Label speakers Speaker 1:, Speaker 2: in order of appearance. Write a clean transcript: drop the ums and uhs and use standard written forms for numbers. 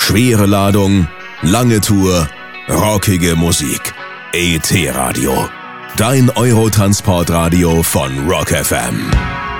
Speaker 1: Schwere Ladung, lange Tour, rockige Musik. ET Radio. Dein Eurotransportradio von Rock FM.